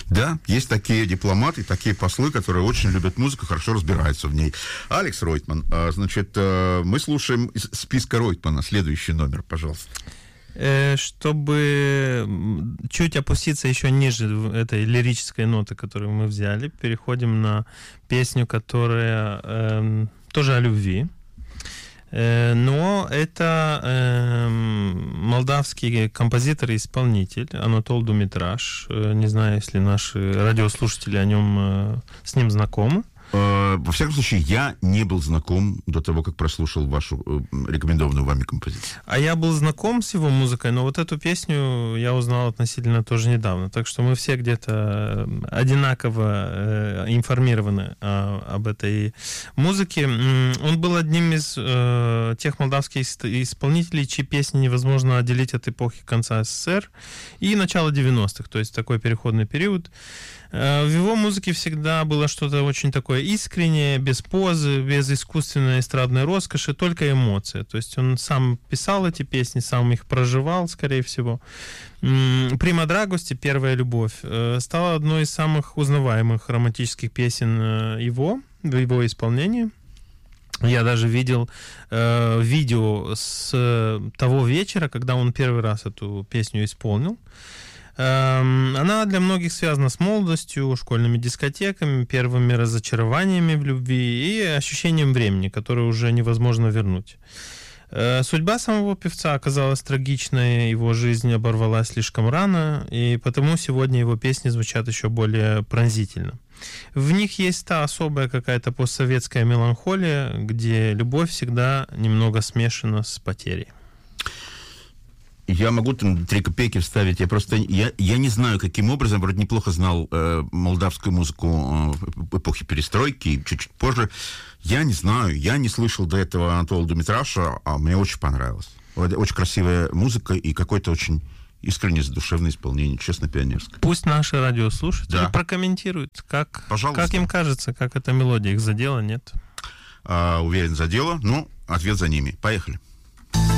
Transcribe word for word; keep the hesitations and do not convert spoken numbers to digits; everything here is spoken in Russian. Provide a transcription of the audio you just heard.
Да, есть такие дипломаты, такие послы, которые очень любят музыку, хорошо разбираются в ней. Алекс Ройтман, значит, мы слушаем из списка Ройтмана следующий номер, пожалуйста. Чтобы чуть опуститься еще ниже этой лирической ноты, которую мы взяли, переходим на песню, которая э, тоже о любви. Э, но это э, молдавский композитор и исполнитель Анатол Думитраш. Э, не знаю, если наши радиослушатели о нем, э, с ним знакомы. Во всяком случае, я не был знаком до того, как прослушал вашу рекомендованную вами композицию. А я был знаком с его музыкой, но вот эту песню я узнал относительно тоже недавно. Так что мы все где-то одинаково информированы об этой музыке. Он был одним из тех молдавских исполнителей, чьи песни невозможно отделить от эпохи конца СССР и начала девяностых, то есть такой переходный период. В его музыке всегда было что-то очень такое искреннее, без позы, без искусственной эстрадной роскоши, только эмоции. То есть он сам писал эти песни, сам их проживал, скорее всего. «Прима Драгости», «Первая любовь», стала одной из самых узнаваемых романтических песен его, в его исполнении. Я даже видел э, видео с того вечера, когда он первый раз эту песню исполнил. Она для многих связана с молодостью, школьными дискотеками, первыми разочарованиями в любви и ощущением времени, которое уже невозможно вернуть. Судьба самого певца оказалась трагичной, его жизнь оборвалась слишком рано, и потому сегодня его песни звучат еще более пронзительно. В них есть та особая какая-то постсоветская меланхолия, где любовь всегда немного смешана с потерей. Я могу там три копейки вставить. Я просто я, я не знаю, каким образом, вроде неплохо знал э, молдавскую музыку э, эпохи перестройки, чуть-чуть позже. Я не знаю, я не слышал до этого Анатолия Думитраша, а мне очень понравилось. Очень красивая музыка и какое-то очень искреннее, задушевное исполнение, честно, пионерское. Пусть наши радиослушатели да. прокомментируют, как, как им кажется, как эта мелодия их задела, нет? А, уверен, задела, но ответ за ними. Поехали.